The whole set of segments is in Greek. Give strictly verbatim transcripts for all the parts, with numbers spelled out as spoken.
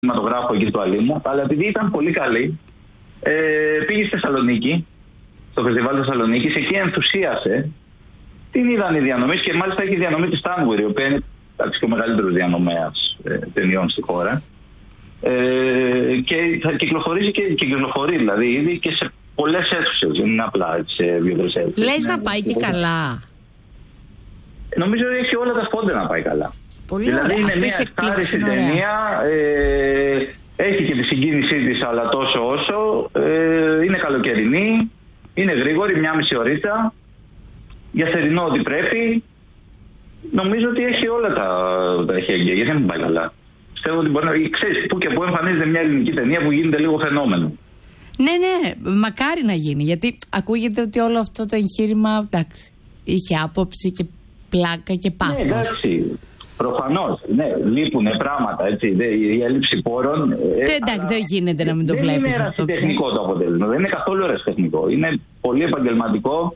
κινηματογράφο εκεί του Αλήμου, αλλά επειδή ήταν πολύ καλή, ε, πήγε στη Θεσσαλονίκη, στο φεστιβάλ Θεσσαλονίκης, εκεί ενθουσίασε. Την είδαν οι διανομές και μάλιστα έχει διανομή τη Stanwyr, η οποία είναι εντάξει, και ο μεγαλύτερος διανομέας ε, ταινιών στη χώρα. Ε, και θα κυκλοφορήσει και, και κυκλοφορεί δηλαδή ήδη και σε πολλές αίθουσες, δεν είναι απλά σε δύο-τρεις αίθουσες. Λες να πάει και καλά. Νομίζω ότι έχει όλα τα φόντα να πάει καλά. Πολύ δηλαδή ωραία. είναι μια ευχάριστη ταινία, ε, έχει και τη συγκίνησή της, αλλά τόσο όσο, ε, είναι καλοκαιρινή, είναι γρήγορη, μια μισή ωρίτσα, για θερινό ό,τι πρέπει. Νομίζω ότι έχει όλα τα, τα εχέγγυα, γιατί δεν πάει καλά. Πιστεύω ότι μπορεί να... Ξέρεις, που και που εμφανίζεται μια ελληνική ταινία που γίνεται λίγο φαινόμενο. Ναι, ναι, μακάρι να γίνει, γιατί ακούγεται ότι όλο αυτό το εγχείρημα, εντάξει, είχε άποψη και πλάκα και πάθος. Ναι, εντάξει, προφανώς, ναι, λείπουν πράγματα, έτσι, η έλλειψη πόρων. Και εντάξει, δεν γίνεται να μην το βλέπεις αυτό. Δεν είναι ερασιτεχνικό το αποτέλεσμα, δεν είναι καθόλου ερασιτεχνικό, είναι πολύ επαγγελματικό.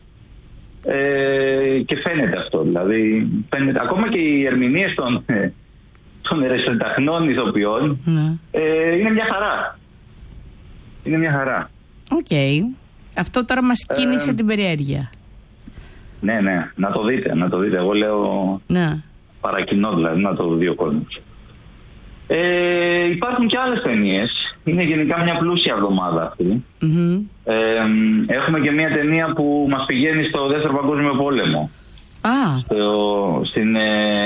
Ε, και φαίνεται αυτό, δηλαδή φαίνεται, ακόμα και οι ερμηνείες των, ε, των ερασιτεχνών ηθοποιών mm. ε, είναι μια χαρά. Είναι μια χαρά. Οκ. Okay. Αυτό τώρα μας κίνησε ε, την περιέργεια. Ναι, ναι, να το δείτε, να το δείτε. Εγώ λέω ναι. παρακινώ δηλαδή, να το δει ο κόσμος. Ε, υπάρχουν και άλλες ταινίες. Είναι γενικά μια πλούσια εβδομάδα αυτή. Mm-hmm. Ε, έχουμε και μια ταινία που μας πηγαίνει στο Δεύτερο Παγκόσμιο Πόλεμο. Ah. Στο, στην,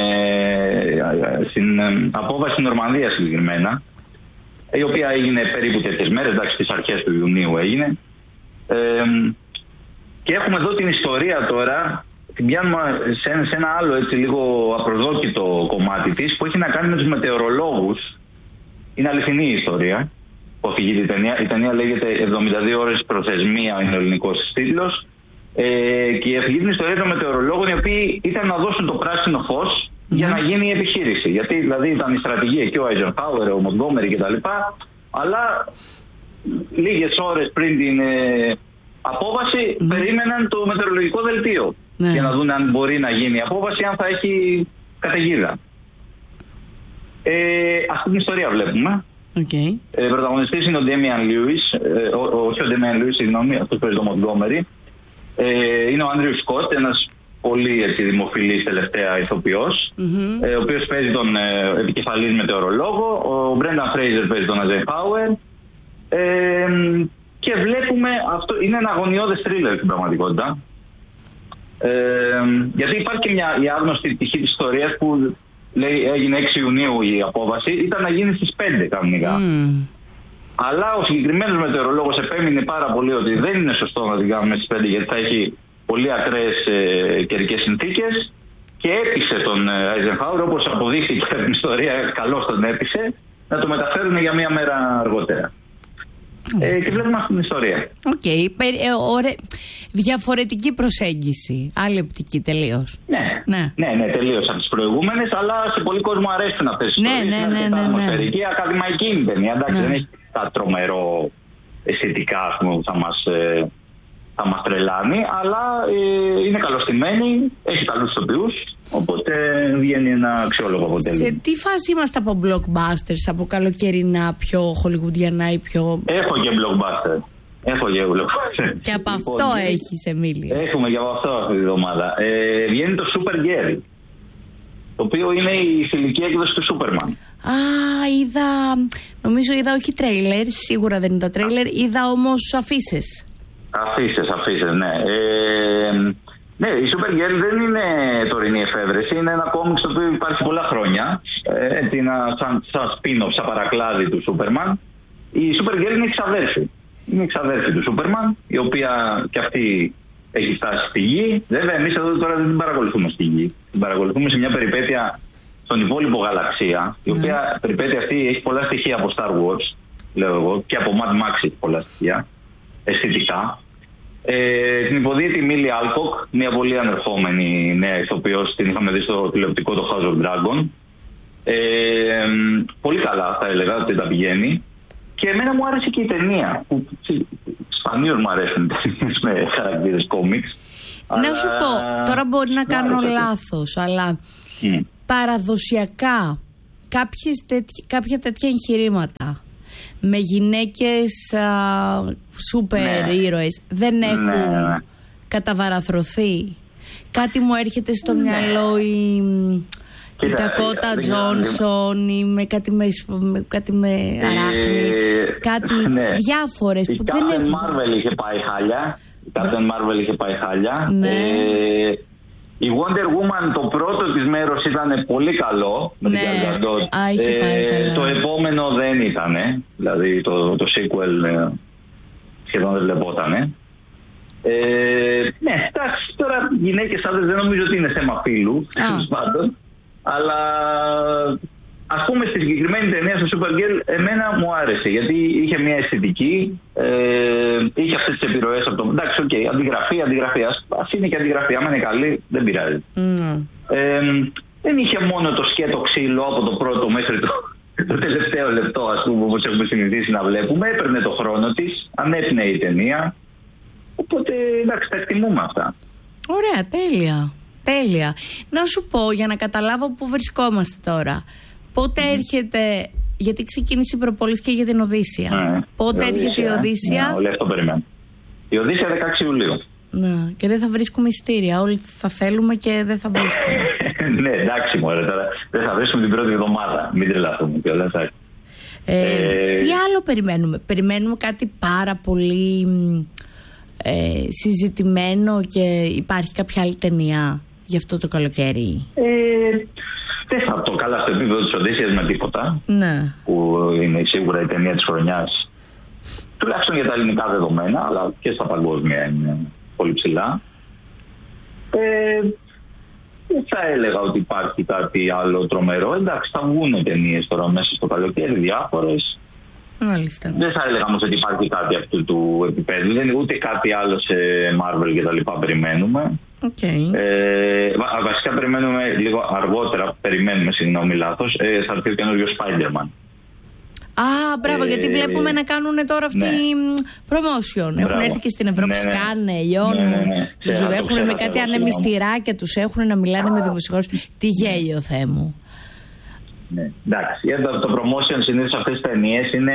ε, στην ε, απόβαση Νορμανδίας συγκεκριμένα, η οποία έγινε περίπου τέτοιες μέρες, εντάξει, στις αρχές του Ιουνίου έγινε. Ε, και έχουμε εδώ την ιστορία τώρα, την πιάνουμε σε, σε ένα άλλο έτσι λίγο απροσδόκητο κομμάτι της, που έχει να κάνει με τους μετεωρολόγους. Είναι αληθινή η ιστορία που αφηγείται η ταινία. Η ταινία λέγεται εβδομήντα δύο ώρες προθεσμία, είναι ο ελληνικός τίτλος. Ε, και αφηγείται την ιστορία των μετεωρολόγων, οι οποίοι ήταν να δώσουν το πράσινο φως mm-hmm. για να γίνει η επιχείρηση. Γιατί δηλαδή ήταν η στρατηγία και ο Eisenhower, ο Montgomery κτλ. Αλλά λίγες ώρες πριν την ε, απόβαση mm-hmm. περίμεναν το μετεωρολογικό δελτίο mm-hmm. για να δουν αν μπορεί να γίνει η απόβαση, αν θα έχει καταιγίδα. Ε, αυτή την ιστορία βλέπουμε. Okay. Ε, πρωταγωνιστής είναι ο Damian Lewis, ε, όχι ο Damian Lewis, συγγνώμη, αυτός παίζει το Montgomery. Ε, είναι ο Andrew Scott, ένας πολύ έτσι, δημοφιλής τελευταία ηθοποιός, mm-hmm. ε, ο οποίος παίζει τον ε, επικεφαλής μετεωρολόγο. Ο Brendan Fraser παίζει τον Eisenhower. Ε, και βλέπουμε, αυτό είναι ένα αγωνιώδες θρίλερ στην πραγματικότητα. Ε, γιατί υπάρχει και μια, η άγνωστη πτυχή της ιστορίας που λέει έγινε έξι Ιουνίου η απόβαση, ήταν να γίνει στις πέντε κανονικά. Mm. Αλλά ο συγκεκριμένος μετεωρολόγος επέμεινε πάρα πολύ ότι δεν είναι σωστό να την κάνουμε στις πέντε, γιατί θα έχει πολύ ακραίες ε, καιρικές συνθήκες, και έπεισε τον Eisenhower, όπως αποδείχθηκε από την ιστορία, καλώς τον έπεισε, να το μεταφέρουν για μία μέρα αργότερα. Ε, και βλέπουμε αυτή την ιστορία. Οκ. Okay. Ε, διαφορετική προσέγγιση. Άλλη οπτική τελείως. Ναι, ναι, ναι, ναι τελείως από τις προηγούμενες, αλλά σε πολλοί κόσμο αρέσουν αυτές τις ναι, ιστορίες. Ναι, ναι, ναι, ναι, ατμοσφαιρική, ακαδημαϊκή είναι η ταινία. Εντάξει, ναι. Δεν έχει τα τρομερό αισθητικά, ας πούμε, που θα μας, ε, θα μας τρελάνει, αλλά ε, είναι καλωστημένη, έχει καλούς ηθοποιούς, οπότε βγαίνει ένα αξιόλογο αποτέλεσμα. Σε τι φάση είμαστε από blockbusters, από καλοκαιρινά, πιο χολιγουντιανά ή πιο... Έχω και blockbuster. Έχω και blockbuster. Και από λοιπόν, αυτό έχεις, Εμίλη. Έχουμε και από αυτό αυτή τη εβδομάδα. Ε, βγαίνει το Supergirl, το οποίο είναι η φιλική έκδοση του Superman. Α, είδα, νομίζω είδα όχι τρέιλερ, σίγουρα δεν είδα τρέιλερ, είδα όμως αφίσες. Αφίσες, αφίσες, ναι. Ε, ναι, η Supergirl δεν είναι τωρινή εφεύρεση, είναι ένα κόμιξ το οποίο υπάρχει πολλά χρόνια. Έτσι, ε, σαν, σαν spin-off, σαν παρακλάδι του Superman. Η Supergirl είναι εξαδέρφη. Είναι εξαδέρφη του Superman, η οποία και αυτή έχει φτάσει στη Γη. Βέβαια, εμείς εδώ τώρα δεν την παρακολουθούμε στη Γη. Την παρακολουθούμε σε μια περιπέτεια στον υπόλοιπο γαλαξία, η οποία mm. περιπέτεια αυτή έχει πολλά στοιχεία από Star Wars, λέω εγώ, και από Mad Max έχει πολλά στοιχεία, αισθητικά. Ε, την υποδίεται η Μίλι Άλκοκ, μια πολύ ανερχόμενη νέα ηθοποιός, την είχαμε δει στο τηλεοπτικό το House of Dragon. Ε, πολύ καλά θα έλεγα ότι τα πηγαίνει. Και εμένα μου άρεσε και η ταινία, που σπανίως μου αρέσουν ταινίες με χαρακτήρες κόμιξ. Να αλλά... σου πω, τώρα μπορεί να κάνω λάθος, αλλά mm. παραδοσιακά κάποιες τέτοι, κάποια τέτοια εγχειρήματα με γυναίκες σούπερ ναι. ήρωες δεν έχουν ναι, ναι. καταβαραθρωθεί. Κάτι μου έρχεται στο ναι. μυαλό η, η Ντακότα Τζόνσον ή με κάτι με, με, κάτι με αράχνη, ε, κάτι ναι. διάφορες η που δεν έχουν. Η Captain Marvel είχε πάει χάλια. Η Captain Marvel είχε πάει χάλια. Ναι. Ε, η Wonder Woman το πρώτο της μέρος ήταν πολύ καλό με ναι. την Gal Gadot. Α, είχε πάει ε, καλά. Το επόμενο δεν ήταν. Δηλαδή το, το sequel ε, σχεδόν δεν βλεπότανε. Ε, ναι, εντάξει, τώρα γυναίκες άντρες δεν νομίζω ότι είναι θέμα φύλου, τέλος πάντων. Αλλά ας πούμε στη συγκεκριμένη ταινία στο Supergirl εμένα μου άρεσε γιατί είχε μια αισθητική, ε, είχε αυτές τις επιρροές από το... Εντάξει, οκ, okay, αντιγραφή, αντιγραφή, ας, ας είναι και αντιγραφή, άμα είναι καλή δεν πειράζει. Mm. Ε, δεν είχε μόνο το σκέτο ξύλο από το πρώτο μέχρι το, το τελευταίο λεπτό, ας πούμε, όπως έχουμε συνηθίσει να βλέπουμε, έπαιρνε το χρόνο της, ανέπνεε η ταινία, οπότε εντάξει, τα εκτιμούμε αυτά. Ωραία, τέλεια, τέλεια. Να σου πω για να καταλάβω πού βρισκόμαστε τώρα. Πότε mm. έρχεται, γιατί ξεκίνησε η προπόληση και για την Οδύσσια. Mm. Πότε η έρχεται Οδύσσια, η Οδύσσια. Ναι, όλοι αυτό περιμένουν. Η Οδύσσια δεκαέξι Ιουλίου. Ναι, και δεν θα βρίσκουμε ειστήρια. Όλοι θα θέλουμε και δεν θα βρίσκουμε. Ναι, εντάξει, μωρέ, τώρα δεν θα βρίσκουμε την πρώτη εβδομάδα. Μην τρελαθούμε κιόλας. Ε, ε, τι άλλο περιμένουμε. Περιμένουμε κάτι πάρα πολύ ε, συζητημένο και υπάρχει κάποια άλλη ταινία γι' αυτό το καλοκαίρι. Ε, δεν θα το καλά στο επίπεδο της Οδύσσιας με τίποτα. Ναι. Που είναι σίγουρα η ταινία της χρονιάς. Τουλάχιστον για τα ελληνικά δεδομένα, αλλά και στα παγκόσμια είναι πολύ ψηλά. Ε, δεν θα έλεγα ότι υπάρχει κάτι άλλο τρομερό. Εντάξει, θα βγουν ταινίες τώρα μέσα στο καλοκαίρι, διάφορες. Μάλιστα. Δεν θα έλεγα όμως ότι υπάρχει κάτι αυτού του επίπεδου. Δεν είναι ούτε κάτι άλλο σε Marvel και τα λοιπά περιμένουμε. Okay. Ε, βα, βασικά περιμένουμε λίγο αργότερα, περιμένουμε, συγγνώμη λάθος, ε, θα έρθει ο καινούριος Spider-Man. Α, μπράβο, ε, γιατί βλέπουμε να κάνουν τώρα αυτή ναι. promotion. Μπράβο. Έχουν έρθει και στην Ευρώπη, ναι, ναι. σκάνε, λιώνουν, ναι, ναι, ναι. τους έχουν με κάτι ανεμιστηράκια, τους έχουν να μιλάνε με δημοσιογράφους. Τι γέλιο, Θεέ μου. Ναι, εντάξει, το, το promotion συνήθως αυτές τις ταινίες είναι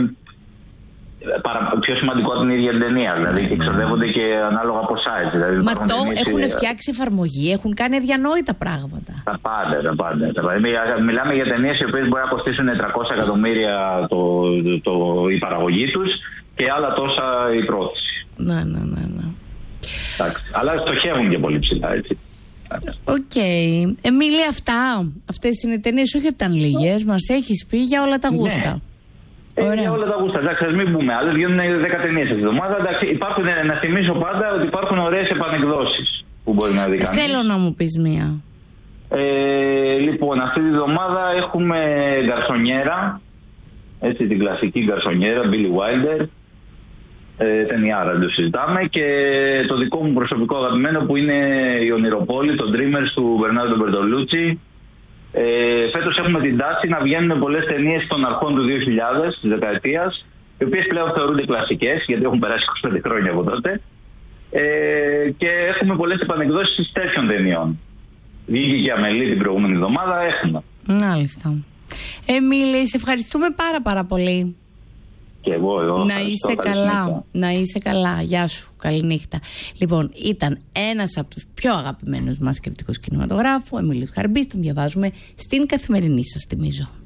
παρα, πιο σημαντικό από την ίδια την ταινία. Δηλαδή και εξοδεύονται και ανάλογα από sites. Δηλαδή, μα το έχουν και... φτιάξει εφαρμογή, έχουν κάνει αδιανόητα πράγματα. Τα πάντα, τα πάντα. Τα πάντα. Μιλάμε για ταινίες οι οποίες μπορεί να κοστίσουν τριακόσια εκατομμύρια το, το, το, η παραγωγή τους και άλλα τόσα η πρόθεση. Ναι, ναι, ναι. ναι. Εντάξει, αλλά στοχεύουν και πολύ ψηλά, έτσι. Οκ. Okay. Εμίλη, αυτά. Αυτές είναι ταινίες, όχι ότι ήταν λίγες, μας έχεις πει για όλα τα γούστα. Ναι. Ε, για όλα τα γούστα. Εντάξει, ας μην πούμε άλλες, βγαίνουν δέκα ταινίες αυτή τη εβδομάδα. Υπάρχουν, να θυμίσω πάντα ότι υπάρχουν ωραίες επανεκδόσεις που μπορεί να δει κανείς. Θέλω να μου πεις μία. Ε, λοιπόν, αυτή τη εβδομάδα έχουμε Γκαρσονιέρα, έτσι, την κλασική Γκαρσονιέρα, Billy Wilder. Ε, ταινιάρα, δεν το συζητάμε, και το δικό μου προσωπικό αγαπημένο που είναι η Ονειροπόλη, το Dreamers του Μπερνάρντο Μπερτολούτσι. Ε, φέτος έχουμε την τάση να βγαίνουν πολλές ταινίες των αρχών του δύο χιλιάδες, της δεκαετίας, οι οποίες πλέον θεωρούνται κλασικές, γιατί έχουν περάσει είκοσι πέντε χρόνια από τότε. Ε, και έχουμε πολλές επανεκδόσεις τέτοιων ταινιών. Βγήκε και η Αμελή την προηγούμενη εβδομάδα, έχουμε. Μάλιστα. Εμίλη, σε ευχαριστούμε πάρα πάρα πολύ. Και εγώ, εγώ. Να είσαι καλά. Να είσαι καλά. Γεια σου. Καληνύχτα. Λοιπόν, ήταν ένας από τους πιο αγαπημένους μας κριτικούς κινηματογράφου, ο Εμίλιος Χαρμπής. Τον διαβάζουμε στην Καθημερινή, σας θυμίζω.